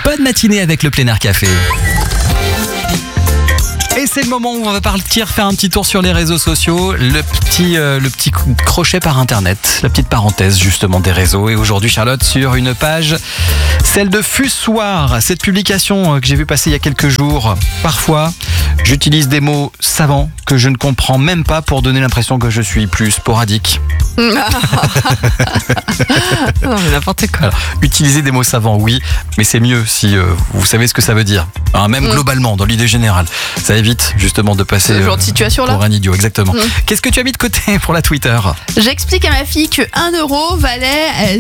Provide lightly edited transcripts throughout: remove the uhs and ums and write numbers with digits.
Bonne matinée avec le Plein Air Café. Et c'est le moment où on va partir faire un petit tour sur les réseaux sociaux, le petit crochet par internet, la petite parenthèse justement des réseaux. Et aujourd'hui, Charlotte, sur une page, celle de Fussoir, cette publication que j'ai vu passer il y a quelques jours. Parfois, j'utilise des mots savants que je ne comprends même pas pour donner l'impression que je suis plus sporadique. Non, mais n'importe quoi. Alors, utiliser des mots savants, oui, mais c'est mieux si vous savez ce que ça veut dire. Hein, même globalement, dans l'idée générale. Ça évite justement de passer Ce genre de situation là. pour un idiot, exactement. Qu'est-ce que tu as mis de côté pour la Twitter ? J'explique à ma fille que 1 euro valait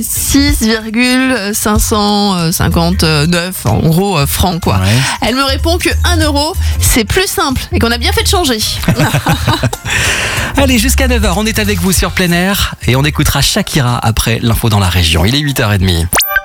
6,559 en gros francs quoi. Ouais. Elle me répond que 1 euro c'est plus simple et qu'on a bien fait de changer. Allez, jusqu'à 9h, on est avec vous sur Plein Air et on écoutera Shakira après l'info dans la région. Il est 8h30.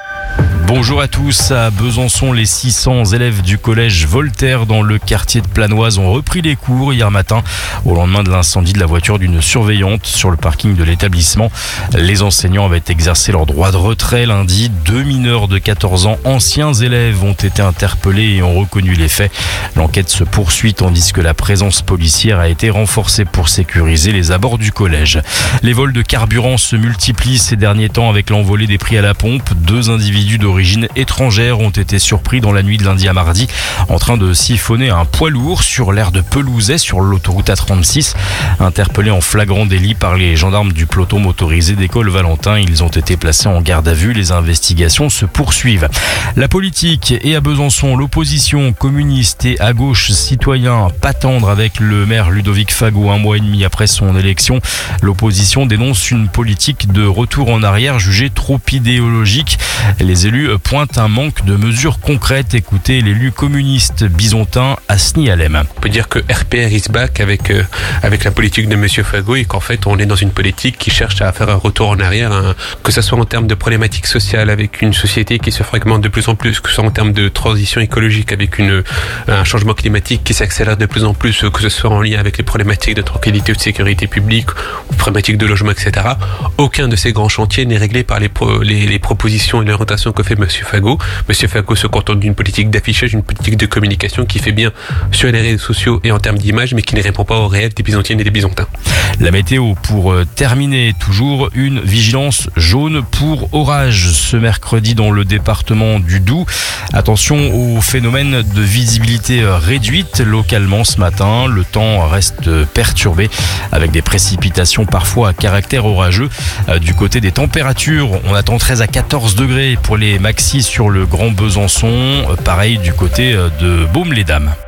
Bonjour à tous. À Besançon, les 600 élèves du collège Voltaire dans le quartier de Planoise ont repris les cours hier matin au lendemain de l'incendie de la voiture d'une surveillante sur le parking de l'établissement. Les enseignants avaient exercé leur droit de retrait lundi. 2 mineurs de 14 ans, anciens élèves, ont été interpellés et ont reconnu les faits. L'enquête se poursuit tandis que la présence policière a été renforcée pour sécuriser les abords du collège. Les vols de carburant se multiplient ces derniers temps avec l'envolée des prix à la pompe. 2 individus d'origine étrangère ont été surpris dans la nuit de lundi à mardi en train de siphonner un poids lourd sur l'aire de Pelouzet sur l'autoroute A36. Interpellés en flagrant délit par les gendarmes du peloton motorisé d'école Valentin, ils ont été placés en garde à vue. Les investigations se poursuivent. La politique et à Besançon, l'opposition communiste et à gauche citoyen pas tendre avec le maire Ludovic Fago 1 mois et demi après son élection. L'opposition dénonce une politique de retour en arrière jugée trop idéologique. Les élus pointent un manque de mesures concrètes. Écoutez l'élu communiste bisontin Asni Alem. On peut dire que RPR is back avec la politique de Monsieur Fago et qu'en fait on est dans une politique qui cherche à faire un retour en arrière, que ce soit en termes de problématiques sociales avec une société qui se fragmente de plus en plus, que ce soit en termes de transition écologique avec un changement climatique qui s'accélère de plus en plus, que ce soit en lien avec les problématiques de tranquillité ou de sécurité publique ou problématiques de logement, etc. Aucun de ces grands chantiers n'est réglé par les propositions et l'orientation que fait Monsieur Fago. Monsieur Fago se contente d'une politique d'affichage, une politique de communication qui fait bien sur les réseaux sociaux et en termes d'image, mais qui ne répond pas au réel des Bisontiennes et des Bisontins. La météo pour terminer, toujours une vigilance jaune pour orage ce mercredi dans le département du Doubs. Attention au phénomène de visibilité réduite localement ce matin. Le temps reste perturbé avec des précipitations parfois à caractère orageux. Du côté des températures, on attend 13 à 14 degrés pour les maxis sur le Grand Besançon. Pareil du côté de Baume-les-Dames.